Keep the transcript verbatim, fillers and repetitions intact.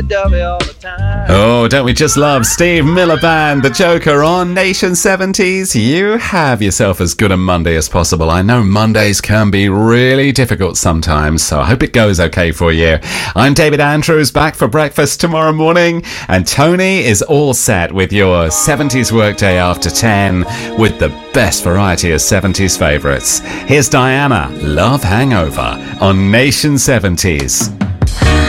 Oh, don't we just love Steve Miller Band, the Joker on Nation seventies? You have yourself as good a Monday as possible. I know Mondays can be really difficult sometimes, so I hope it goes okay for you. I'm David Andrews, back for breakfast tomorrow morning, and Tony is all set with your seventies Workday after ten with the best variety of seventies favourites. Here's Diana, Love Hangover on Nation seventies.